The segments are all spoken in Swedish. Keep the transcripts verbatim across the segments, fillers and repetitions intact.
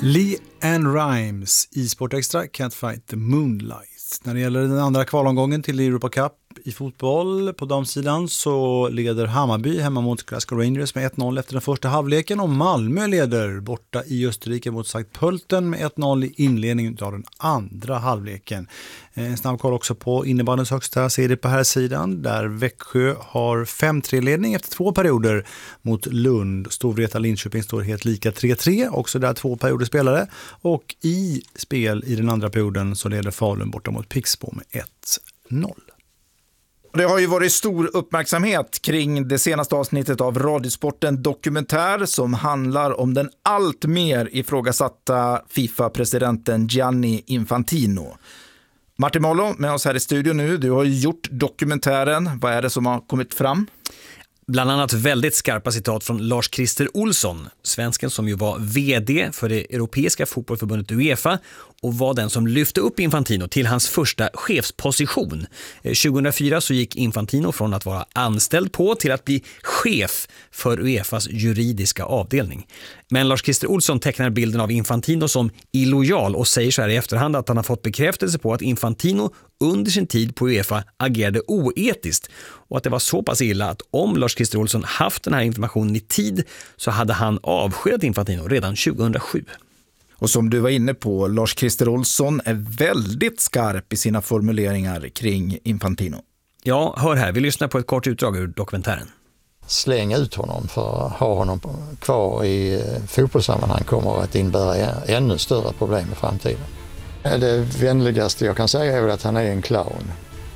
Lee Ann Rimes i Sport Extra, Can't Fight the Moonlight. När det gäller den andra kvalomgången till Europa Cup i fotboll på damsidan så leder Hammarby hemma mot Glasgow Rangers med ett noll efter den första halvleken, och Malmö leder borta i Österrike mot Sankt Pölten med ett noll i inledningen av den andra halvleken. En snabb koll också på innebandyns högsta serie på här sidan, där Växjö har fem tre ledning efter två perioder mot Lund. Storvreta Linköping står helt lika tre tre, också där två perioder spelare, och i spel i den andra perioden så leder Falun borta mot Pixbo med ett noll. Det har ju varit stor uppmärksamhet kring det senaste avsnittet av Radiosporten Dokumentär som handlar om den allt mer ifrågasatta FIFA-presidenten Gianni Infantino. Martin Molo med oss här i studion nu. Du har ju gjort dokumentären. Vad är det som har kommit fram? Bland annat väldigt skarpa citat från Lars-Christer Olsson, svensken som ju var vd för det europeiska fotbollsförbundet UEFA och var den som lyfte upp Infantino till hans första chefsposition. tjugohundrafyra så gick Infantino från att vara anställd på till att bli chef för UEFAs juridiska avdelning. Men Lars-Christer Olsson tecknar bilden av Infantino som illojal och säger så här i efterhand att han har fått bekräftelse på att Infantino under sin tid på UEFA agerade oetiskt och att det var så pass illa att om Lars-Christer Olsson haft den här informationen i tid så hade han avskedat Infantino redan tjugohundrasju. Och som du var inne på, Lars-Christer Olsson är väldigt skarp i sina formuleringar kring Infantino. Ja, hör här. Vi lyssnar på ett kort utdrag ur dokumentären. Släng ut honom, för att ha honom kvar i fotbollssammanhang kommer att innebära ännu större problem i framtiden. Det vänligaste jag kan säga är att han är en clown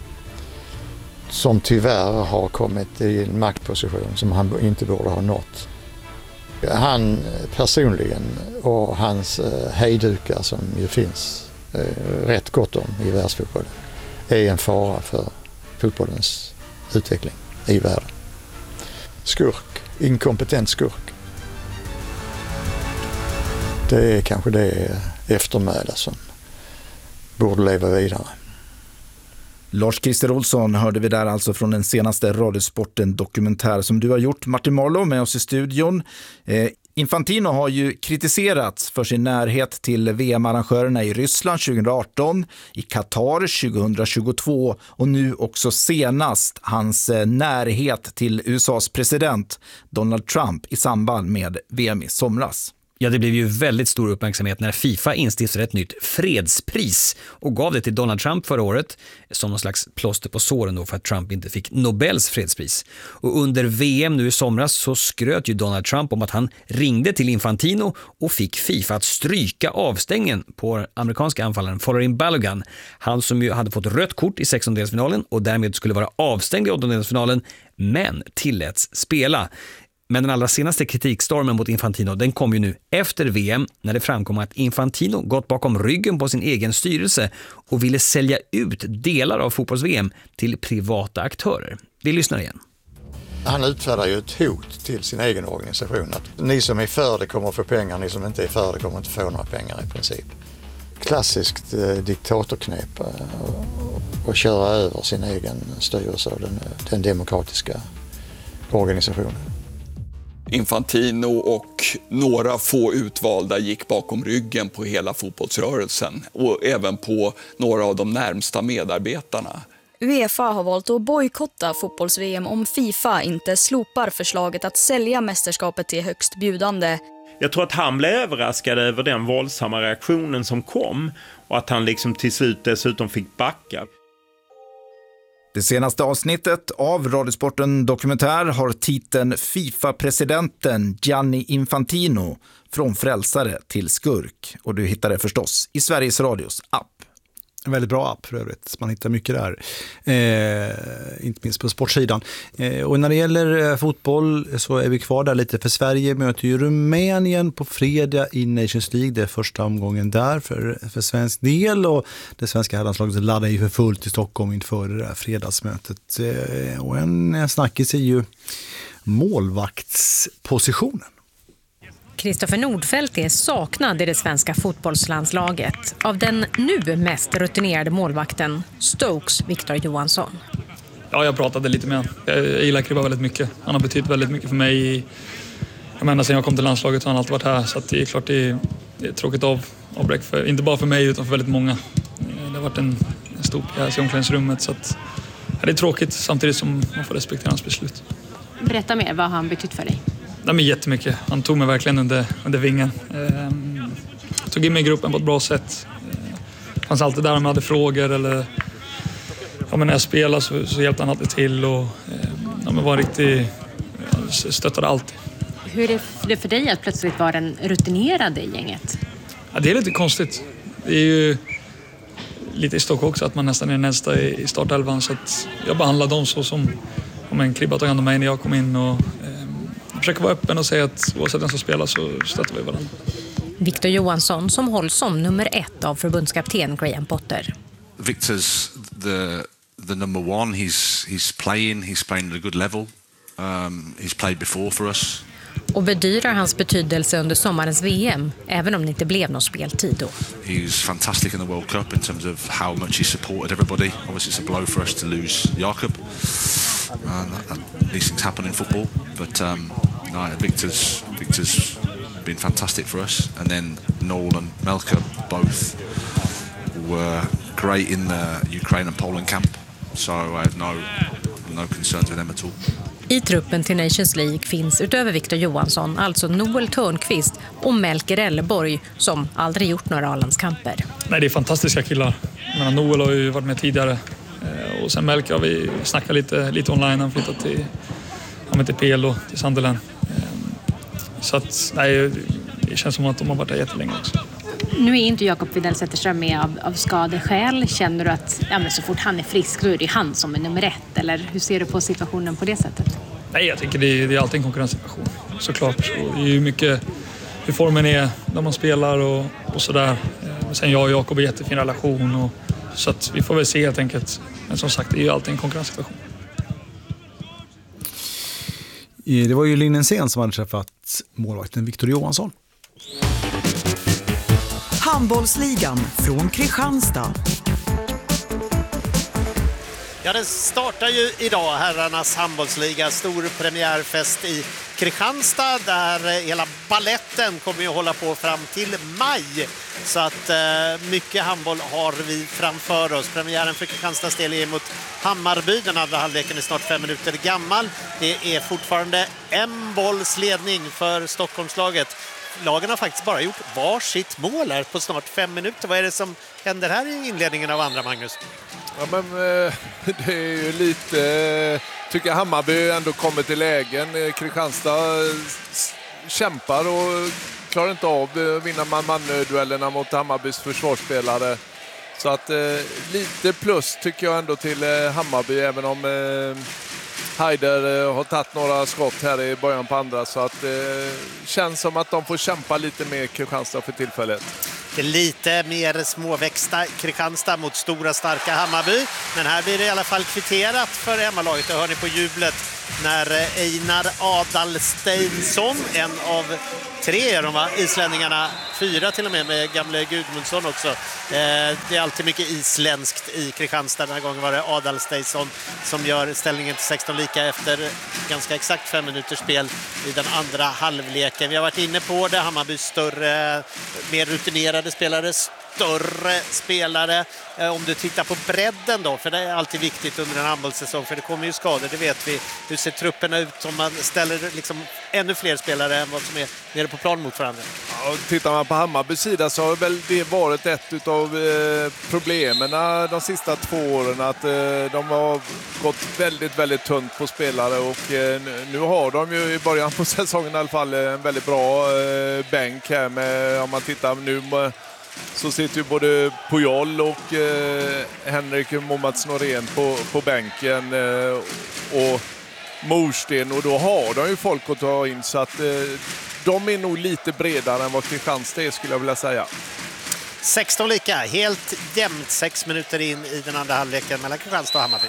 som tyvärr har kommit i en maktposition som han inte borde ha nått. Han personligen och hans hejdukar som ju finns rätt gott om i världsfotbollen är en fara för fotbollens utveckling i världen. Skurk, inkompetent skurk. Det är kanske det eftermäle som borde leva vidare. Lars-Christer Olsson hörde vi där alltså från den senaste Radiosporten Dokumentär som du har gjort. Martin Marlow med oss i studion. Eh, Infantino har ju kritiserats för sin närhet till V M-arrangörerna i Ryssland tjugohundraarton, i Qatar tjugohundratjugotvå och nu också senast hans eh, närhet till U S A:s president Donald Trump i samband med V M i somras. Ja, det blev ju väldigt stor uppmärksamhet när FIFA instiftade ett nytt fredspris och gav det till Donald Trump förra året som någon slags plåster på såren då för att Trump inte fick Nobels fredspris. Och under V M nu i somras så skröt ju Donald Trump om att han ringde till Infantino och fick FIFA att stryka avstängningen på amerikanska anfallaren Folarin Balogun. Han som ju hade fått rött kort i sextondelsfinalen och därmed skulle vara avstängd i åttondelsfinalen men tilläts spela. Men den allra senaste kritikstormen mot Infantino den kom ju nu efter V M när det framkom att Infantino gått bakom ryggen på sin egen styrelse och ville sälja ut delar av fotbolls-V M till privata aktörer. Vi lyssnar igen. Han utfärdar ju ett hot till sin egen organisation att ni som är för det kommer att få pengar, ni som inte är för det kommer inte få några pengar i princip. Klassiskt eh, diktatorknep eh, och köra över sin egen styrelse och den, den demokratiska organisationen. Infantino och några få utvalda gick bakom ryggen på hela fotbollsrörelsen och även på några av de närmsta medarbetarna. UEFA har valt att bojkotta fotbolls-V M om FIFA inte slopar förslaget att sälja mästerskapet till högst bjudande. Jag tror att han blev överraskad över den våldsamma reaktionen som kom och att han liksom till slut dessutom fick backa. Det senaste avsnittet av Radiosporten Dokumentär har titeln FIFA-presidenten Gianni Infantino från frälsare till skurk. Och du hittar det förstås i Sveriges Radios app. En väldigt bra app för övrigt. Man hittar mycket där. Eh, inte minst på sportsidan. Eh, och när det gäller eh, fotboll så är vi kvar där lite. För Sverige möter ju Rumänien på fredag i Nations League. Det är första omgången där för, för svensk del. Och det svenska herrlandslaget laddar ju för fullt i Stockholm inför det där fredagsmötet. Eh, och en, en snackis är ju målvaktspositionen. Kristoffer Nordfeldt är saknad i det svenska fotbollslandslaget av den nu mest rutinerade målvakten, Stokes Victor Johansson. Ja, jag pratade lite med honom. Jag gillar Kribba väldigt mycket. Han har betytt väldigt mycket för mig. Jag menar, sen jag kom till landslaget har han alltid varit här. Så att det är klart det är, det är ett tråkigt av, avbräck, för, inte bara för mig utan för väldigt många. Det har varit en, en stor pjäs i omklädningsrummet, så att, ja, det är tråkigt samtidigt som man får respektera hans beslut. Berätta mer, vad har han betytt för dig? Nej, men jättemycket. Han tog mig verkligen under, under vingen. Eh, tog in mig i gruppen på ett bra sätt. Eh, fanns alltid där om jag hade frågor eller ja, men när jag spelade så, så hjälpte han alltid till och eh, ja, men var riktigt, ja, stöttade alltid. Hur är det för dig att plötsligt vara den rutinerade i gänget? Ja, det är lite konstigt. Det är ju lite i stock också att man nästan är den nästa i startelvan, så att jag behandlar dem så som om en Kribba tog hand om mig när jag kom in och eh, försöker vara öppen och säga att oavsett den som spelar så stöttar vi varandra. Victor Johansson som hålls som nummer ett av förbundskapten Graham Potter. Victor's the the number one. He's he's playing. He's playing at a good level. Um, he's played before for us. Och bedyrar hans betydelse under sommarens V M, även om det inte blev någon speltid då. He's fantastic in the World Cup in terms of how much he supported everybody. Obviously it's a blow for us to lose Jakob. Uh, these things happen in football, but um, no, Victor's Victor's been fantastic for us. And then Noel and Melka both were great in the Ukraine and Poland camp, so I have no no concerns with them at all. I truppen till Nations League finns utöver Victor Johansson alltså Noel Törnqvist och Melker Elleborg som aldrig gjort några A-landskamper. Nej, det är fantastiska killar. Men Noel har ju varit med tidigare. Och sen Melker har vi snackat lite, lite online. Han flyttat till, han till P L och till Sunderland. Så att, nej, det känns som att de har varit där jättelänge också. Nu är inte Jakob Widell Zetterström med av, av skadeskäl. Känner du att ja, men så fort han är frisk då är det han som är nummer ett? Eller hur ser du på situationen på det sättet? Nej, jag tycker det är, det är alltid en konkurrenssituation. Såklart. Så det är ju mycket hur formen är när man spelar och, och sådär. Sen jag och Jakob har en jättefin relation. Och, så att vi får väl se helt enkelt. Men som sagt, det är ju alltid en konkurrenssituation. Det var ju Linnensén som hade träffat målvakten Victor Johansson. Handbollsligan från Kristianstad. Ja, det startar ju idag herrarnas handbollsliga, stor premiärfest i Kristianstad där hela balletten kommer att hålla på fram till maj. Så att eh, mycket handboll har vi framför oss. Premiären för Kristianstads del är mot Hammarby. Den andra halvleken är snart fem minuter gammal. Det är fortfarande en bolls ledning för Stockholmslaget. Lagen har faktiskt bara gjort varsitt mål här på snart fem minuter. Vad är det som händer här i inledningen av andra, Magnus? Ja, men det är ju lite, tycker Hammarby ändå kommer till lägen. Kristianstad kämpar och klarar inte av att vinna man-man-duellerna mot Hammarbys försvarsspelare. Så att lite plus tycker jag ändå till Hammarby, även om Heider har tagit några skott här i början på andra, så att det känns som att de får kämpa lite med Kristianstad för tillfället. Det är lite mer småväxta Kristianstad mot stora starka Hammarby, men här blir det i alla fall kvitterat för hemmalaget. Det hör ni på jublet när Einar Adalsteinsson, en av tre är de va? Islänningarna, fyra till och med med gamle Gudmundsson också. Eh, det är alltid mycket isländskt i Kristianstad. Den här gången var det Adalsteinsson som gör ställningen till sexton lika efter ganska exakt fem minuters spel i den andra halvleken. Vi har varit inne på det, Hammarby större, mer rutinerade spelare, större spelare. Eh, om du tittar på bredden då, för det är alltid viktigt under en handbollssäsong, för det kommer ju skador, det vet vi. Hur ser trupperna ut om man ställer liksom ännu fler spelare än vad som är nere på plan mot varandra? Ja, tittar man på Hammarbys sida så har väl det varit ett av eh, problemen de sista två åren, att eh, de har gått väldigt, väldigt tunt på spelare, och eh, nu har de ju i början på säsongen i alla fall en väldigt bra eh, bänk här med, om man tittar nu med, så sitter ju både Pujol och eh, Henrik Momats Norén på, på bänken eh, och Morsten, och då har de ju folk att ta in, så att eh, de är nog lite bredare än vad Kristianstad är, skulle jag vilja säga. sexton lika, helt jämnt, sex minuter in i den andra halvleken mellan Kristianstad och Hammarby.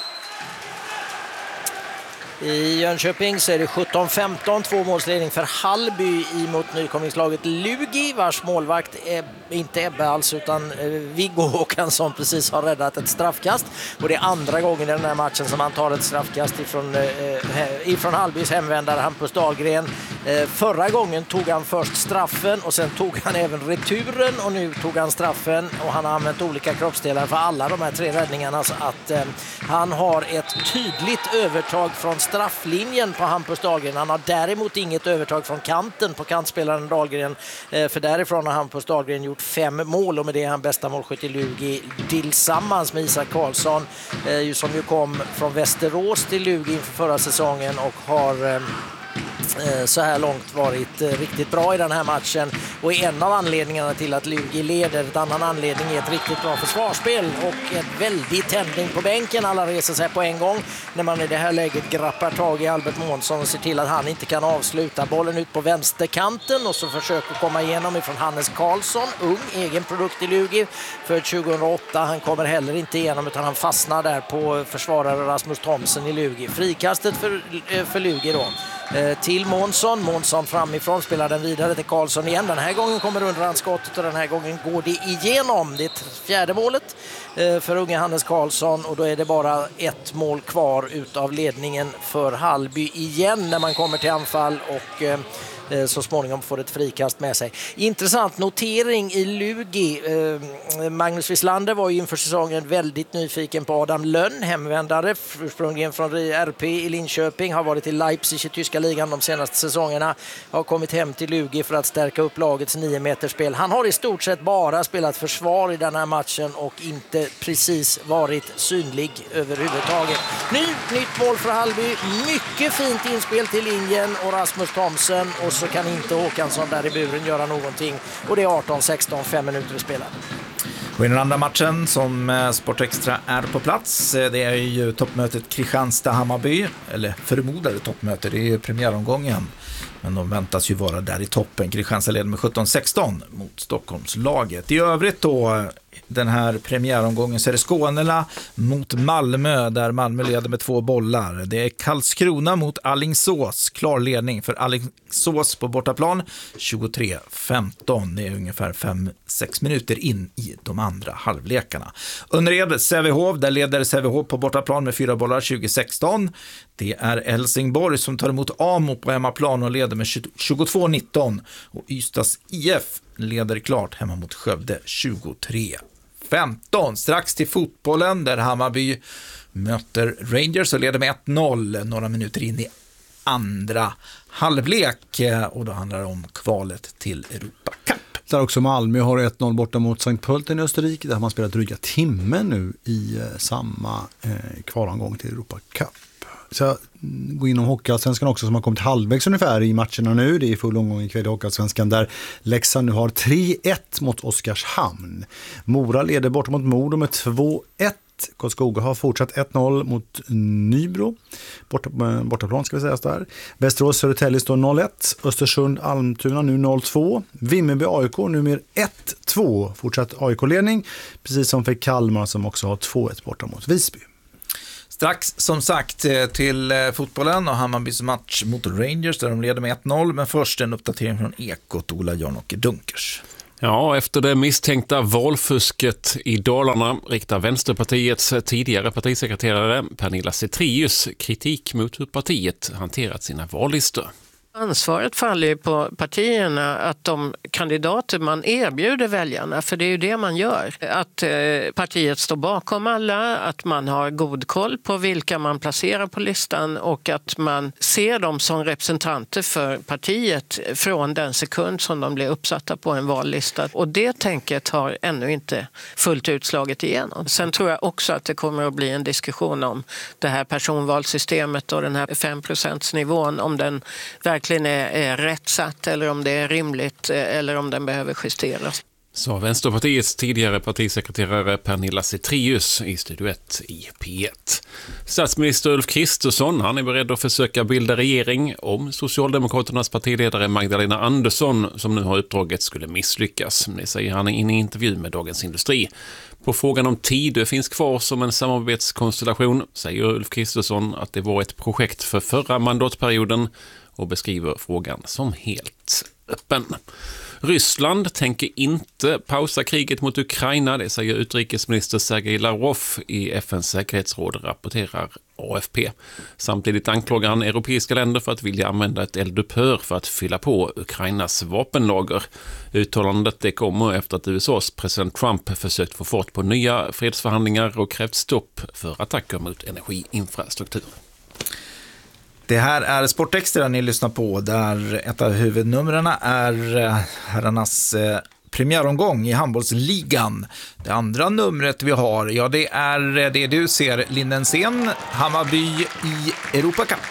I Jönköping så är det sjutton femton, två målsledning för Hallby emot nykomlingslaget Lugi, vars målvakt är inte Ebbe alls utan Viggo Håkansson precis har räddat ett straffkast. Och det är andra gången i den här matchen som han tar ett straffkast ifrån, eh, ifrån Hallbys hemvändare Hampus Dahlgren. Eh, förra gången tog han först straffen och sen tog han även returen och nu tog han straffen och han har använt olika kroppsdelar för alla de här tre räddningarna så att eh, han har ett tydligt övertag från strafflinjen på Hampus Dahlgren. Han har däremot inget övertag från kanten på kantspelaren Dahlgren eh, för därifrån har Hampus Dahlgren gjort fem mål och med det är han bästa målskytt i Lugi tillsammans med Isak Karlsson eh, som ju kom från Västerås till Lugi inför förra säsongen och har eh, så här långt varit riktigt bra i den här matchen och är en av anledningarna till att Lugi leder. En annan anledning är ett riktigt bra försvarsspel och en väldig tändning på bänken. Alla reser sig på en gång när man i det här läget grappar tag i Albert Månsson och ser till att han inte kan avsluta bollen ut på vänsterkanten och så försöker komma igenom ifrån Hannes Karlsson, ung egen produkt i Lugi för tjugohundraåtta. Han kommer heller inte igenom utan han fastnar där på försvarare Rasmus Thomsen i Lugi. Frikastet för, för Lugi då. Till Månsson, Månsson framifrån spelar den vidare till Karlsson igen. Den här gången kommer underhandskottet och den här gången går det igenom. Det är fjärde målet för unge Hannes Karlsson och då är det bara ett mål kvar utav ledningen för Hallby igen när man kommer till anfall och så småningom får ett frikast med sig. Intressant notering i Lugi. Magnus Wislander var ju inför säsongen väldigt nyfiken på Adam Lönn, hemvändare ursprungligen från R P i Linköping, har varit i Leipzig i tyska ligan de senaste säsongerna, har kommit hem till Lugi för att stärka upp lagets nio meters spel. Han har i stort sett bara spelat försvar i den här matchen och inte precis varit synlig överhuvudtaget. Ny, nytt mål för Hallby, mycket fint inspel till linjen och Rasmus Thomsen och så kan inte Håkansson där i buren göra någonting och det är arton sexton, fem minuter att spela. Och i den andra matchen som Sportextra är på plats, det är ju toppmötet Kristianstad-Hammarby, eller förmodade toppmöte, det är ju premiäromgången. Men de väntas ju vara där i toppen. Kristianstad leder med sjutton sexton mot Stockholmslaget. I övrigt då, den här premiäromgången så är det Skånela mot Malmö där Malmö leder med två bollar. Det är Karlskrona mot Alingsås. Klar ledning för Alingsås på bortaplan. tjugotre femton. Det är ungefär fem sex minuter in i de andra halvlekarna. Önnered, Sävehof. Där leder Sävehof på bortaplan med fyra bollar tjugo sexton. Det är Helsingborg som tar emot Amo på hemmaplan och leder med tjugotvå nitton. Och Ystads I F leder klart hemma mot Skövde tjugotre femton. Strax till fotbollen där Hammarby möter Rangers och leder med ett noll några minuter in i andra halvlek. Och då handlar det om kvalet till Europa Cup. Där också Malmö har ett noll borta mot Sankt Pölten i Österrike. Där har man spelat dryga timmen nu i eh, samma eh, kvalomgång till Europa Cup. Så jag går inom Hockeyallsvenskan också som har kommit halvvägs ungefär i matcherna nu. Det är full omgång ikväll i Hockeyallsvenskan där Leksand nu har tre ett mot Oskarshamn. Mora leder bort mot Modo med två ett. Karlskoga har fortsatt ett noll mot Nybro. Borta, bortaplan ska vi säga där. Västerås Södertälje står noll ett. Östersund Almtuna nu noll två. Vimmerby A I K nummer ett två. Fortsatt A I K-ledning. Precis som för Kalmar som också har två ett borta mot Visby. Strax som sagt till fotbollen och Hammarbys match mot Rangers där de leder med ett noll. Men först en uppdatering från Ekot, Ola Jarnåker Dunkers. Ja, efter det misstänkta valfusket i Dalarna riktar Vänsterpartiets tidigare partisekreterare Pernilla Cetrius kritik mot hur partiet hanterat sina vallistor. Ansvaret faller ju på partierna att de kandidater man erbjuder väljarna, för det är ju det man gör, att eh, partiet står bakom alla, att man har god koll på vilka man placerar på listan och att man ser dem som representanter för partiet från den sekund som de blir uppsatta på en vallista. Och det tänket har ännu inte fullt utslaget igenom. Sen tror jag också att det kommer att bli en diskussion om det här personvalssystemet och den här fem procentsnivån, om den verkligen är, är rätt satt eller om det är rimligt eller om den behöver justeras. Så Vänsterpartiets tidigare partisekreterare Pernilla Cetrius i Studio ett i P ett. Statsminister Ulf Kristersson, han är beredd att försöka bilda regering om Socialdemokraternas partiledare Magdalena Andersson, som nu har uppdraget, skulle misslyckas. Det säger han i en intervju med Dagens Industri. På frågan om tid finns kvar som en samarbetskonstellation säger Ulf Kristersson att det var ett projekt för förra mandatperioden och beskriver frågan som helt öppen. Ryssland tänker inte pausa kriget mot Ukraina, det säger utrikesminister Sergej Lavrov i F N:s säkerhetsråd, rapporterar A F P. Samtidigt anklagar han europeiska länder för att vilja använda ett eldupphör för att fylla på Ukrainas vapenlager. Uttalandet det kommer efter att U S A:s president Trump försökt få fart på nya fredsförhandlingar och krävt stopp för attacker mot energiinfrastruktur. Det här är Sportextra ni lyssnar på, där ett av huvudnumren är herrarnas premiäromgång i handbollsligan. Det andra numret vi har, ja det är det du ser, Lindensén, Hammarby i Europa Cup.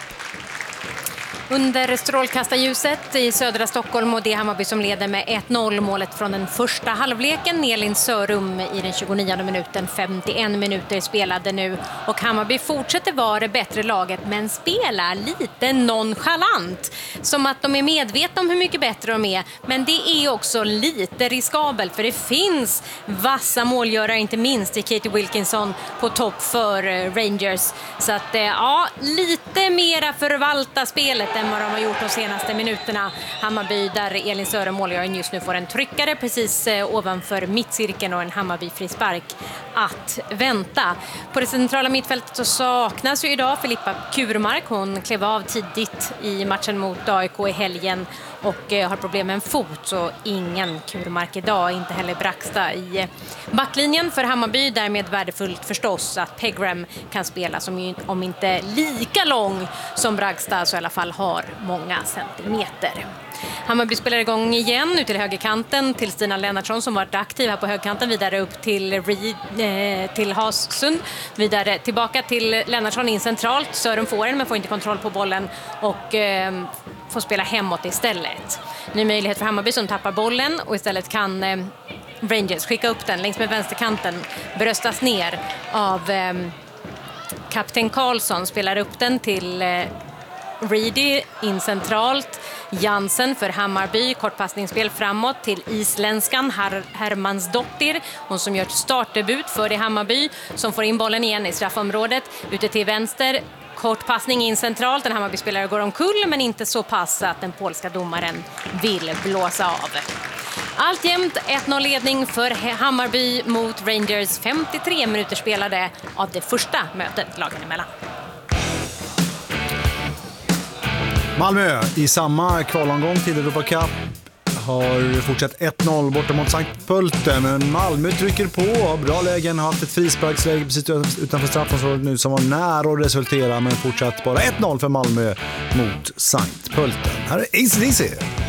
Under strålkastarljuset i södra Stockholm, och det är Hammarby som leder med ett noll. Målet från den första halvleken. Nelin Sörum i den tjugonionde minuten, femtioen minuter spelade nu. Och Hammarby fortsätter vara det bättre laget, men spelar lite nonchalant. Som att de är medvetna om hur mycket bättre de är. Men det är också lite riskabelt, för det finns vassa målgörare, inte minst i Katie Wilkinson på topp för Rangers. Så att ja, lite mera förvalta spelet än vad de har gjort de senaste minuterna. Hammarby, där Elin Sören, målgöraren, just nu får en tryckare precis ovanför mittcirkeln och en Hammarby frispark att vänta. På det centrala mittfältet så saknas ju idag Filippa Kurmark. Hon klev av tidigt i matchen mot A I K i helgen och har problem med en fot, så ingen Kurmark idag, inte heller Braxta i backlinjen för Hammarby. Därmed värdefullt förstås att Pegram kan spela, som ju, om inte lika lång som Braxta, så i alla fall har många centimeter. Hammarby spelar igång igen ut till högerkanten till Stina Lennartsson som varit aktiv här på högerkanten, vidare upp till Reed, eh, till Hassund, vidare tillbaka till Lennartsson in centralt. Sören får den men får inte kontroll på bollen och eh, får spela hemåt istället. Ny möjlighet för Hammarby som tappar bollen, och istället kan eh, Rangers skicka upp den längs med vänsterkanten, bröstas ner av eh, kapten Karlsson, spelar upp den till eh, Reedy in centralt. Jansen för Hammarby, kortpassningsspel framåt till isländskan Her- Hermansdottir, hon som gör startdebut för det Hammarby, som får in bollen igen i straffområdet, ute till vänster, kortpassning in centralt, en Hammarby-spelare går omkull men inte så pass att den polska domaren vill blåsa av. Alltjämt ett noll-ledning för Hammarby mot Rangers, femtiotre minuter spelade av det första mötet lagen emellan. Malmö i samma kvalomgång till Europa Cup har fortsatt ett noll borta mot Sankt Pölten, men Malmö trycker på, bra lägen, har haft ett frisparksläge precis utanför straffområdet nu som var nära att resultera, men fortsatt bara ett noll för Malmö mot Sankt Pölten. Här är A C D C.